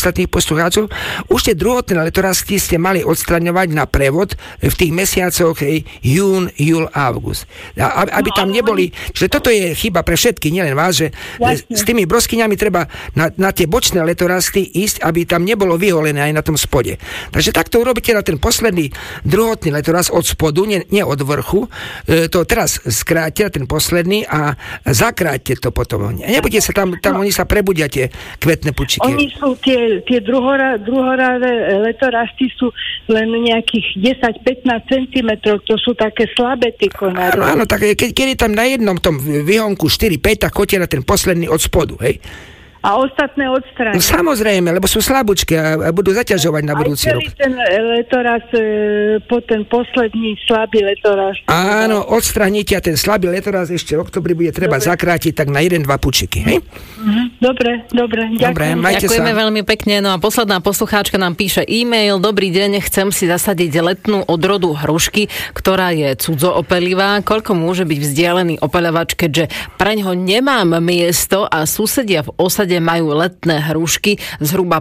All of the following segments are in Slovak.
ostatných poslucháčov, už tie druhotné letorasty ste mali odstraňovať na prevod v tých mesiacoch jún, júl, august. Aby tam neboli, že toto je chyba pre všetky, nielen vás, že s tými broskyňami treba na tie bočné letorasty ísť, aby tam nebolo vyholené aj na tom spode. Takže takto urobíte na ten posledný druhotný letorast od spodu, nie od vrchu. To teraz skráte ten posledný a zakráťte to potom. Nebudete sa tam oni sa prebudia tie kvetné pučiky. Oni sú tie druhoradé letorasty sú len nejakých 10-15 cm, to sú také slabé tie konáre. Áno, tak keď je tam na jednom tom vyhonku 4-5, tak choďte na ten posledný od spodu, hej? A ostatné odstrániť. No, samozrejme, lebo sú slabúčky a budú zaťažovať na budúci rok. Aj celý ten letoraz, po ten posledný slabý letoraz. Áno, odstraníte a ten slabý letoraz ešte v oktobri bude treba zakrátiť tak na 1-2 pučiky, hej? Dobre, ďakujem. Ďakujeme veľmi pekne. No a posledná poslucháčka nám píše e-mail. Dobrý deň, chcem si zasadiť letnú odrodu hrušky, ktorá je cudzoopelivá. Koľko môže byť vzdialený opeľovač, keďže preňho nemám miesto a susedia v osade majú letné hrušky zhruba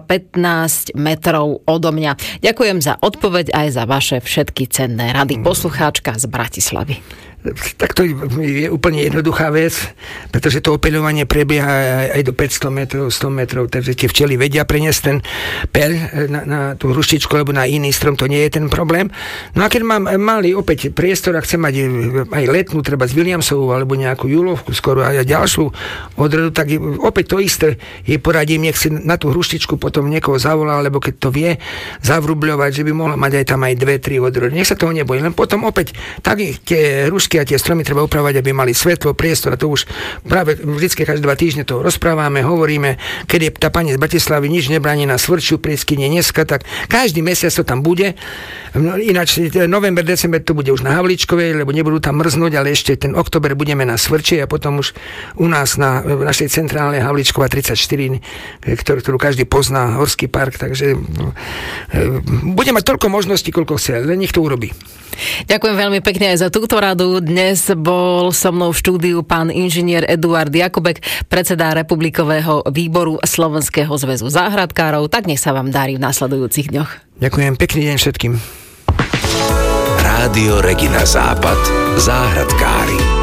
15 metrov odo mňa. Ďakujem za odpoveď aj za vaše všetky cenné rady. Poslucháčka z Bratislavy. Tak to je úplne jednoduchá vec, pretože to opeľovanie prebieha aj do 500 metrov, 100 metrov, takže tie včely vedia preniesť ten peľ na tú hruštičku alebo na iný strom, to nie je ten problém. No a keď mám malý opäť priestor a chcem mať aj letnú, treba z Williamsovú alebo nejakú julovku skoro aj ďalšiu odrodu, tak opäť to isté jej poradím, nech si na tú hruštičku potom niekoho zavolá, alebo keď to vie zavrubľovať, že by mohla mať aj tam aj 2-3 odrody. Nech sa toho nebojí, len potom opäť tak tie hrušky a tie stromy treba upravať, aby mali svetlo, priestor, a to už práve vždycky každé 2 týždne to rozprávame, hovoríme, keď je tá pani z Bratislavy nič nebráni na Svrčiu, Prieskyne, dneska, tak každý mesiac to tam bude. No, ináč november, december to bude už na Havlíčkovej, lebo nebudú tam mrznúť, ale ešte ten október budeme na Svrčej a potom už u nás na našej centrálnej Havlíčkova 34, ktorú každý pozná, horský park, takže bude mať toľko možností, koľko chce, len nech to urobí. Ďakujem veľmi pekne aj za túto radu. Dnes bol so mnou v štúdiu pán inžinier Eduard Jakubek, predseda Republikového výboru Slovenského zväzu záhradkárov. Tak nech sa vám darí v nasledujúcich dňoch. Ďakujem, pekný deň všetkým. Rádio Regina Západ, záhradkári.